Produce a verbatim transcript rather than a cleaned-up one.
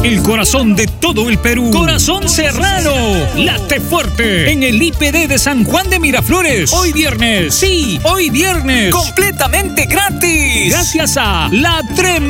el corazón de todo el Perú. Corazón Serrano, late fuerte en el I P D de San Juan de Miraflores. Hoy viernes, sí, hoy viernes, completamente gratis. Gracias a La Tremenda.